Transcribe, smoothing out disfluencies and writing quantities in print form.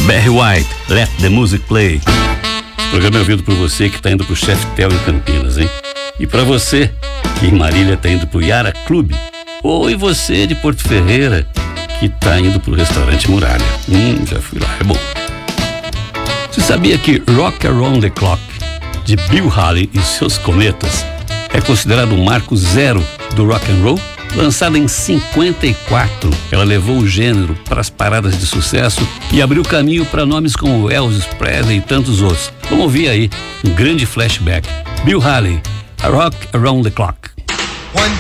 Barry White, Let the Music Play. Esse programa é ouvido por você que está indo pro Cheftel em Campinas, hein? E para você que em Marília está indo pro Yara Clube. Ou e você de Porto Ferreira que está indo pro Restaurante Muralha. Já fui lá, é bom. Você sabia que Rock Around the Clock, de Bill Haley e seus Cometas, é considerado um marco zero do rock and roll? Lançada em 54, ela levou o gênero para as paradas de sucesso e abriu caminho para nomes como Elvis Presley e tantos outros. Vamos ouvir aí um grande flashback. Bill Haley, A Rock Around the Clock. One